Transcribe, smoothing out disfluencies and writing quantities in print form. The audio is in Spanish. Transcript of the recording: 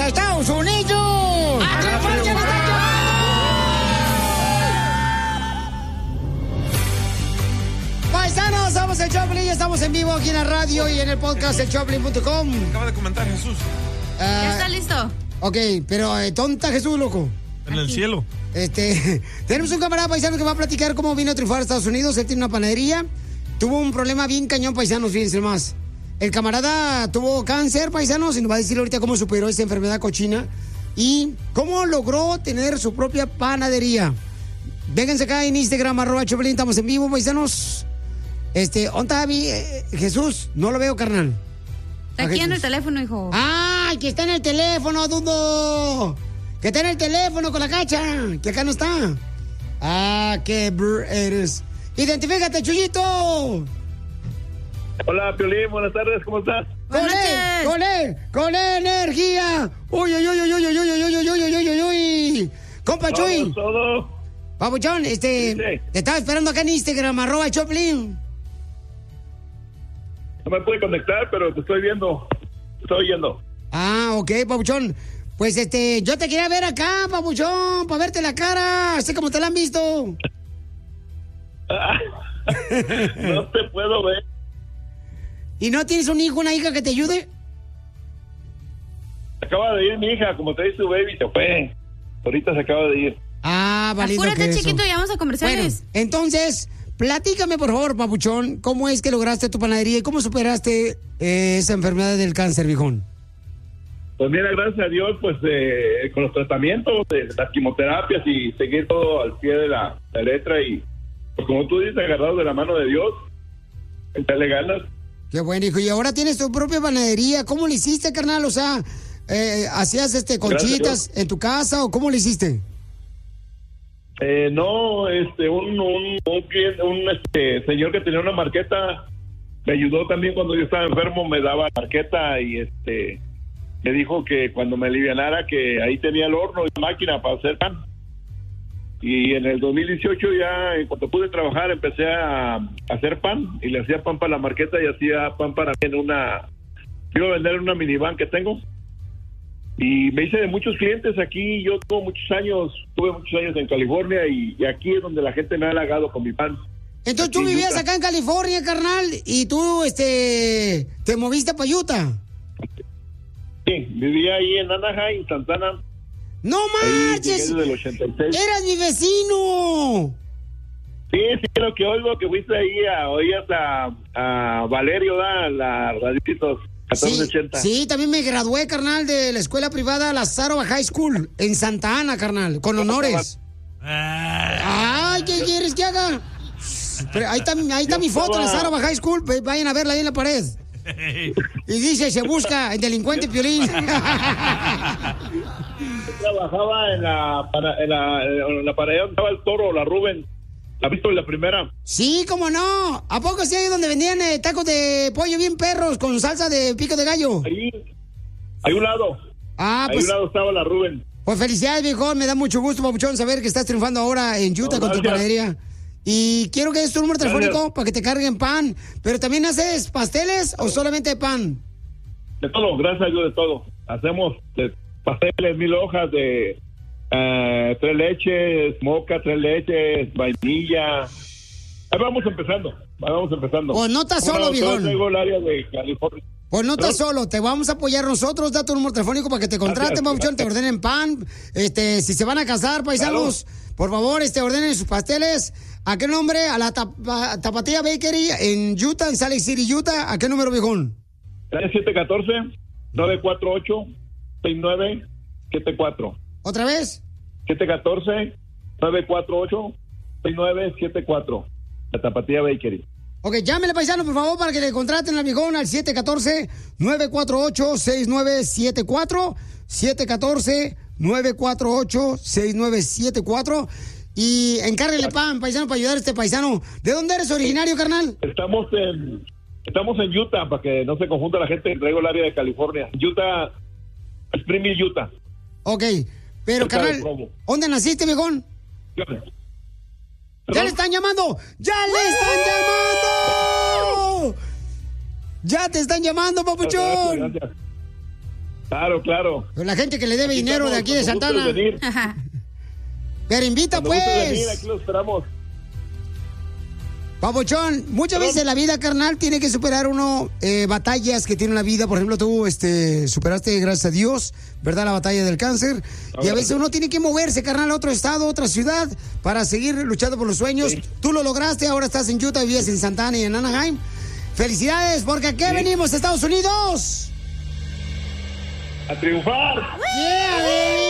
a Estados Unidos. Paisanos, somos el Choplin, estamos en vivo aquí en la radio y en el podcast elchoplin.com. Acaba de comentar Jesús. ¿Ya está listo? Ok, pero ¿dónde está Jesús, loco? En el cielo. Tenemos un camarada paisano que va a platicar cómo vino a triunfar a Estados Unidos. Él tiene una panadería. Tuvo un problema bien cañón, paisanos, fíjense más. El camarada tuvo cáncer, paisanos, y nos va a decir ahorita cómo superó esa enfermedad cochina y cómo logró tener su propia panadería. Vénganse acá en Instagram, @Choplin, estamos en vivo, paisanos. ¿Dónde está Jesús? No lo veo, carnal. Está aquí en el teléfono, hijo. ¡Ay, que está en el teléfono, dudo! Que está en el teléfono con la cacha, que acá no está. Ah, qué eres. ¡Identifícate, Chuyito! Hola, Piolín, buenas tardes, ¿cómo estás? ¡Con energía! ¡Uy, uy, uy, uy, uy, uy, uy, uy, uy, uy, uy, uy! ¡Compa Chuy! Todo. Papuchón, te estaba esperando acá en Instagram, @Choplin. No me pude conectar, pero te estoy viendo. Te estoy oyendo. Ah, ok, papuchón. Pues yo te quería ver acá, papuchón, para verte la cara, así como te la han visto. No te puedo ver. ¿Y no tienes un hijo, una hija que te ayude? Acaba de ir mi hija, como te dice su baby, se fue. Ahorita se acaba de ir. Ah, valido. Apúrate, chiquito, ya vamos a comerciales. Bueno, entonces, platícame, por favor, papuchón, ¿cómo es que lograste tu panadería y cómo superaste esa enfermedad del cáncer, viejón? Pues mira, gracias a Dios, pues con los tratamientos, las quimioterapias y seguir todo al pie de la letra y, pues como tú dices, agarrado de la mano de Dios, echarle ganas. Qué bueno, hijo. Y ahora tienes tu propia panadería. ¿Cómo le hiciste, carnal? O sea, ¿hacías conchitas en tu casa o cómo le hiciste? No, un señor que tenía una marqueta me ayudó también cuando yo estaba enfermo, me daba marqueta y me dijo que cuando me alivianara que ahí tenía el horno y la máquina para hacer pan. Y en el 2018 ya, en cuanto pude trabajar, empecé a hacer pan y le hacía pan para la marqueta y hacía pan para mí iba a vender en una minivan que tengo. Y me hice de muchos clientes aquí. Yo tuve muchos años en California y aquí es donde la gente me ha halagado con mi pan. Entonces tú vivías acá en California, carnal, y tú te moviste para Utah. Sí, vivía ahí en Anaheim, Santana. ¡No marches! Del 86. ¡Eras mi vecino! Sí, lo que oigo que fuiste ahí oías a Valerio, la raditos 1480. Sí, también me gradué, carnal, de la escuela privada Lázaro High School en Santa Ana, carnal, con honores. ¡Ay, qué quieres que haga! Pero ahí está mi foto en Lázaro High School, vayan a verla ahí en la pared. Y dice, se busca el delincuente Piolín. Trabajaba en la pared donde estaba el toro, la Rubén. ¿La has visto en la primera? Sí, cómo no. ¿A poco sí ahí donde vendían tacos de pollo bien perros con salsa de pico de gallo? Ahí, hay un lado. Ah, pues. Hay un lado estaba la Rubén. Pues felicidades, viejo. Me da mucho gusto, papuchón, saber que estás triunfando ahora en Utah con tu panadería. Y quiero que des tu número telefónico para que te carguen pan. ¿Pero también haces pasteles o solamente pan? De todo, gracias a Dios, de todo. Hacemos pasteles, 1000 hojas de 3 leches, moca, 3 leches, vainilla. Ahí vamos empezando. Pues no estás solo, viejón. Yo tengo el área de California. Pues no estás solo, te vamos a apoyar nosotros, da tu número telefónico para que te contraten, papuchón, te ordenen pan, si se van a casar, paisanos, claro. Por favor, ordenen sus pasteles. ¿A qué nombre? A la Tapatía Bakery en Utah, en Salt Lake City, Utah. ¿A qué número, viejón? 714-948-6974. ¿Otra vez? 714-948-6974. La Tapatía Bakery. Ok, llámele, paisano, por favor, para que le contraten al viejón al 714-948-6974. 714-948-6974. Y encárguele pan, paisano, para ayudar a este paisano. ¿De dónde eres originario, carnal? Estamos en Utah, para que no se confunda la gente. Traigo el área de California. Utah, Springfield, Utah. Ok, pero, carnal, ¿dónde naciste, viejón? ¡Ya le están llamando! ¡Ya le están llamando! ¡Ya te están llamando, papuchón! Gracias. Claro. Pues la gente que le debe Aquí dinero de estamos, aquí de cuando Santana. gustes venir. Pero invita, Cuando gustes pues. venir, aquí lo esperamos. Papuchón, muchas veces en la vida, carnal, tiene que superar uno batallas que tiene la vida. Por ejemplo, tú superaste, gracias a Dios, ¿verdad? La batalla del cáncer. Y a veces uno tiene que moverse, carnal, a otro estado, a otra ciudad, para seguir luchando por los sueños. Sí. Tú lo lograste, ahora estás en Utah, vives en Santana y en Anaheim. ¡Felicidades! Porque aquí venimos, Estados Unidos. ¡A triunfar! ¡Yeah, baby!